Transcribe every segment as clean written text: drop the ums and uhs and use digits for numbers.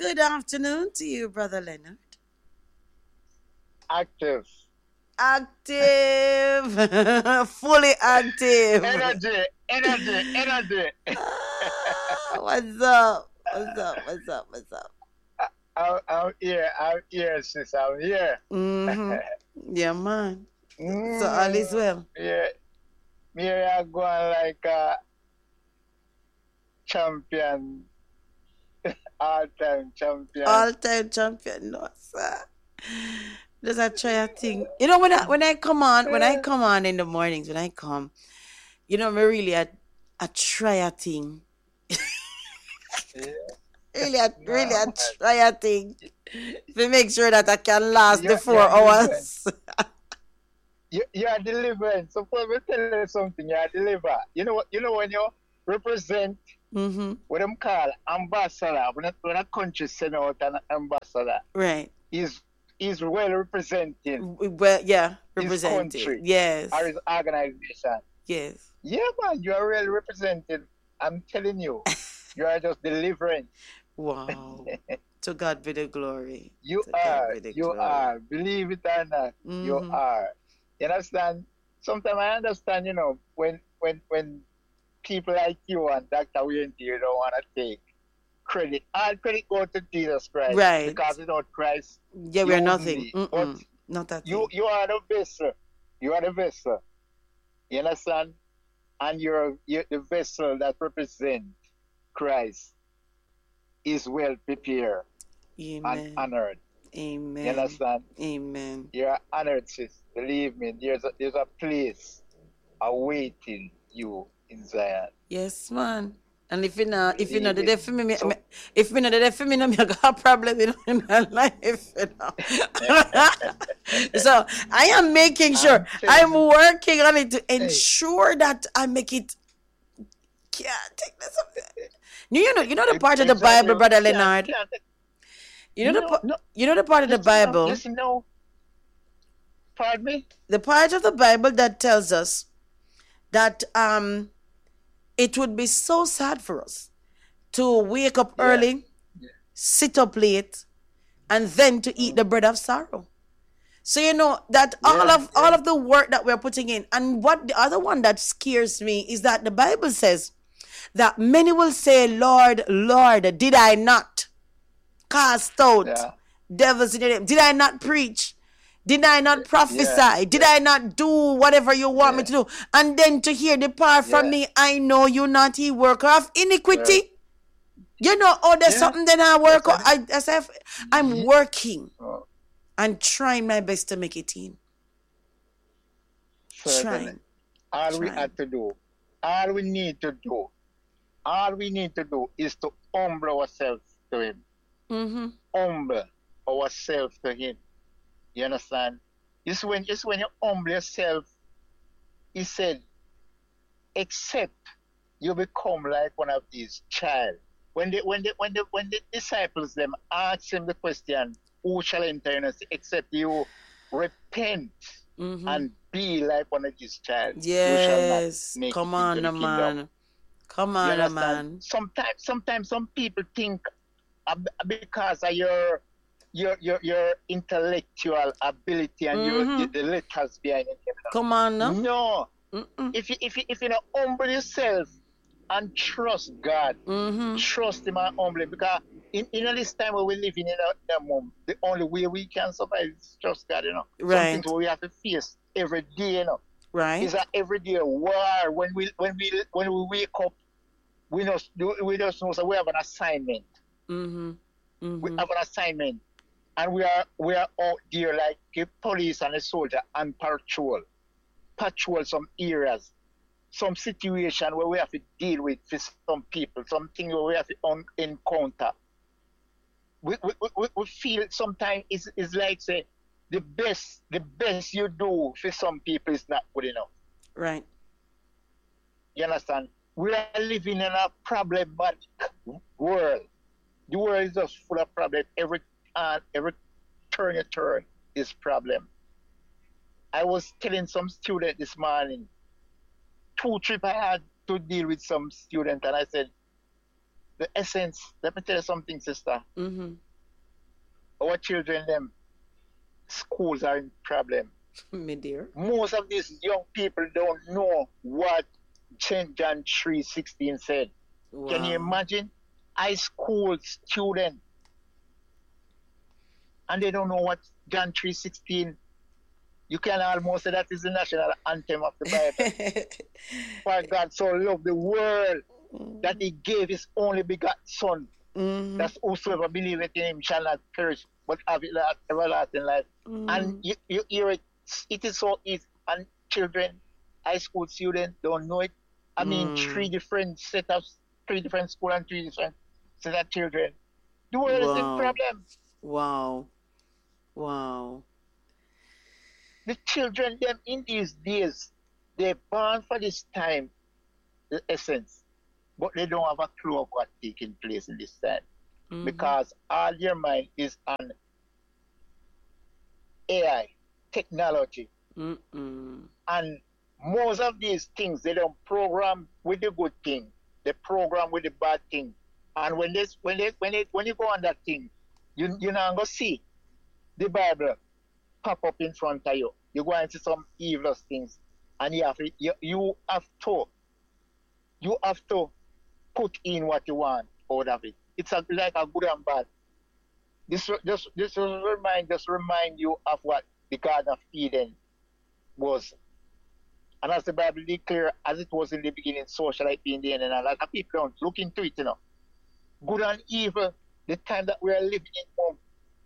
good afternoon to you, Brother Leonard. Active. Active, fully active. Energy, energy, energy. What's up? What's up? What's up? What's up? I'm here, sis. I'm here. Mm-hmm. Yeah, man. So all is mm, well. yeah, me are going like a champion, all-time champion. All-time champion, no, sir. Just I try a thing. When I come on in the mornings, when I come, me really I try a thing. Yeah, Really, no, I man. try a thing to make sure that I can last the four You're delivering. hours. You are delivering. Suppose we tell you something, you are deliver. You know what? You know when you represent Mm-hmm. what them call ambassador. When a country send out an ambassador, Right. is is well representing Well, yeah, his represented. country or Yes. his organization. Yes. Yeah, man, you are well represented. I'm telling you, you are just delivering. Wow. To God be the glory. You To God are, be the you glory. are. Believe it or not, you Mm-hmm. are. You understand? Sometimes I understand, when people like you and Dr. Wayne, you don't want to take credit. All credit go to Jesus Christ Right. because without Christ, Yeah, we you are wouldn't nothing. be. But Mm-mm. Not a you thing. you are the vessel. You are the vessel. You understand? And you're the vessel that represents Christ is well prepared and Amen. honored. You Amen. understand? Amen. You're honored, sis. Believe me, there's a place awaiting you in Zion. Yes, man. And if you know Believe the it. deaf for me, So if you know the deaf for me, I got a problem in my life. So I am making sure I'm telling I'm you, working on it to hey, ensure that I make it. Can't take this. You know the part of the exactly. Bible, brother Can't, Leonard. can't. You know the No, pa- no. you know the part of the Listen now, Bible, listen now. Pardon me. the part of the Bible that tells us that it would be so sad for us to wake up Yeah, early, yeah. sit up late, and then to eat Mm. the bread of sorrow. So you know that all Yeah, of all yeah, of the work that we're putting in, and what the other one that scares me is that the Bible says that many will say, Lord, Lord, did I not cast out yeah, devils in your name? Did I not preach? Did I not yeah, prophesy? Did yeah, I not do whatever you want me yeah, to do? And then to hear, depart from yeah. me, I know you not ye worker of Well, iniquity. There's yeah. something that I That's work on. what. I'm Ye- working oh, and trying my best to make it in. certainly. Trying, All we trying. have to do, all we need to do, all we need to do is to humble ourselves to Him. Mm-hmm. Humble ourselves to Him. You understand? It's when you humble yourself, He said, except you become like one of these child. When the disciples them ask him the question, who shall enter in us except you repent Mm-hmm. and be like one of these child, you shall not Yes. make it Come into on, the kingdom. man. Come You on, understand? man. Sometimes some people think because of your intellectual ability and Mm-hmm. the letters behind it. Come on, no? No, Mm-mm. if you don't humble yourself and trust God, Mm-hmm. trust Him and humble Him, because in this time where we're living in a moment, the only way we can survive is trust God. Some things Right. we have to face every day. It's Right. an everyday war. When we wake up, we just know that we have an assignment. Mm-hmm. We Mm-hmm. have an assignment, and we are out there like a police and a soldier and patrol some areas, some situation where we have to deal with for some people, something where we have to encounter. We feel sometimes it's like say the best you do for some people is not good enough. Right. You understand? We are living in a problematic world. The world is just full of problems. Every turn you turn is problem. I was telling some student this morning, two trip I had to deal with some student, and I said, the essence. Let me tell you something, sister. Mm-hmm. Our children, them schools are in problem. Me dear. Most of these young people don't know what St. John 3:16 said. Can you Wow. imagine? High school student, and they don't know what John 3:16. You can almost say that is the national anthem of the Bible. For God so loved the world that he gave his only begotten Son, Mm-hmm. that whosoever believeth in him shall not perish, but have everlasting life. And you hear it, it is so easy. And children, high school students don't know it. I mean, three different setups, three different schools and three different set of children. The world is in Wow. problem. Wow. Wow. The children, them in these days, they're born for this time, the essence, but they don't have a clue of what's taking place in this time. Mm-hmm. Because all your mind is on AI, technology, Mm-mm. and most of these things they don't program with the good thing, they program with the bad thing. And when you go on that thing, you're not gonna see the Bible pop up in front of you. You go and see some evil things, and you have to put in what you want out of it. It's like a good and bad. This will remind you of what the Garden of Eden was. And as the Bible declares, as it was in the beginning, so shall it be in the end. And a lot of people don't look into it, Good and evil, the time that we are living in now.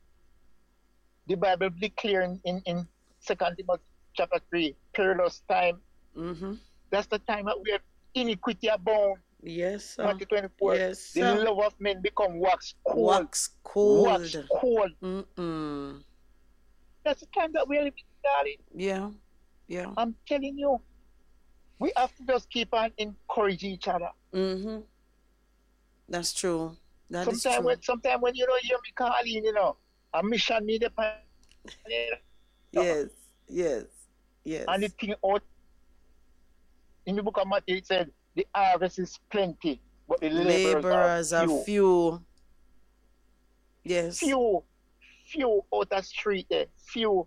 The Bible declares in 2 Timothy chapter 3, perilous time. Mm-hmm. That's the time that we have iniquity abound. Yes, sir. Matthew 24. Yes, The sir. love of men become wax cold. Wax cold. Wax cold. Mm-mm. That's the time that we are living in, darling. Yeah. Yeah. I'm telling you. We have to just keep on encouraging each other. Mm-hmm. That's true. That is true. Sometimes when you don't hear me calling, a mission me the Yes. Yes. Yes. and the thing out in the book of Matthew it said the harvest is plenty, but the laborers are few. few. Yes. Few out of street there. Few.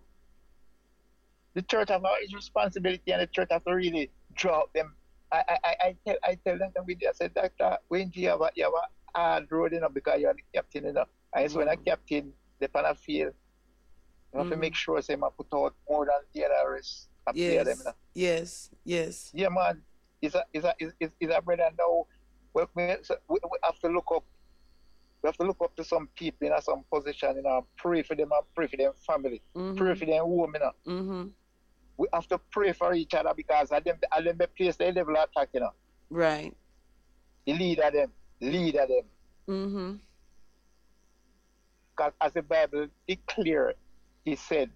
The church have its responsibility, and the church have to really drop them. I tell them with I said, Doctor, when you have a hard road, because you're the captain, And it's when a captain, the pan of field, you have to make sure say I put out more than the other rest up there them. Yes. Yes. Yeah, man. It's a brother now. We have to look up. We have to look up to some people in some position, pray for them and pray for them family, pray for them women. Mm-hmm. We have to pray for each other because at them the place the devil attack, Right. The leader them. Mm-hmm. Because as the Bible declared, he said,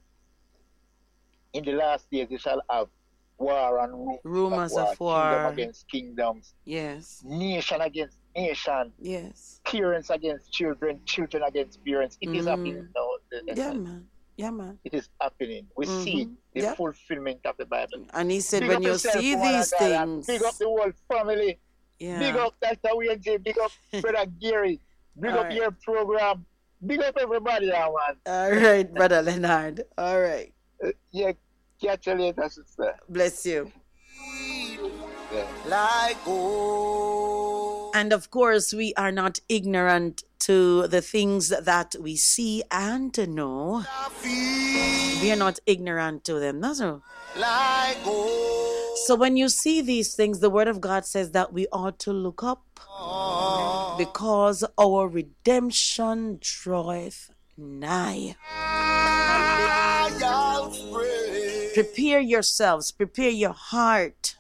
in the last days you shall have war and Rumors of war. Kingdom against kingdoms, Yes. nation against nation, Yes. parents against children, children against parents. It is happening now. Yeah, man. Yeah, man. It is happening. We see the fulfillment of the Bible. And he said, Big when up you yourself, see woman these of God, and things, big up the whole family. yeah. Big up Dr. Wayne J. Big up Brother Gary. Big All up right. your program. Big up everybody, man. All right, Brother Leonard. All right. Yeah, catch you later, sister. Bless you. Yeah. Like gold. And of course, we are not ignorant to the things that we see and to know. I feel We are not ignorant to them. That's all. like gold. So when you see these things, the Word of God says that we ought to look up because our redemption draweth nigh. I'll pray. Prepare yourselves, prepare your heart.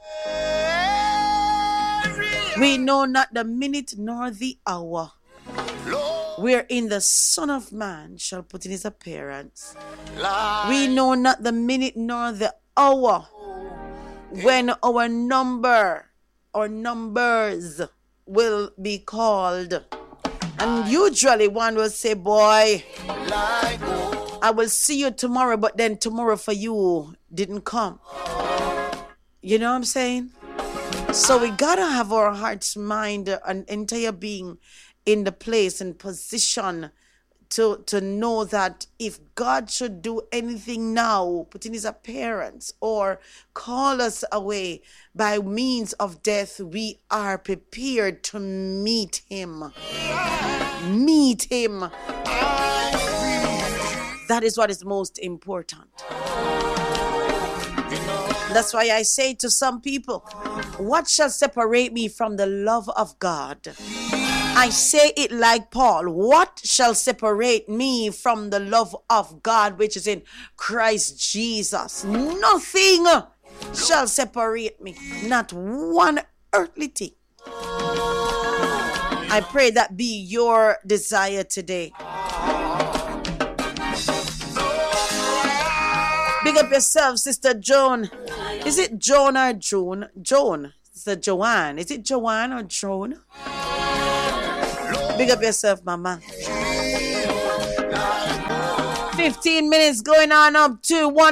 We know not the minute nor the hour Lord, wherein the Son of Man shall put in his appearance. like We know not the minute nor the hour when our number or numbers will be called. And usually one will say, boy, like gold. I will see you tomorrow, but then tomorrow for you didn't come. You know what I'm saying? So we gotta have our heart's mind and entire being in the place and position to know that if God should do anything now, put in his appearance or call us away by means of death, we are prepared to meet him. Meet him. That is what is most important. That's why I say to some people, what shall separate me from the love of God? I say it like Paul. What shall separate me from the love of God, which is in Christ Jesus? Nothing shall separate me. Not one earthly thing. I pray that be your desire today. Big up yourself, Sister Joan. Is it Joan or June? Joan. Sister Joanne. Is it Joanne or Joan? Big up yourself, Mama. 15 minutes going on up to 1.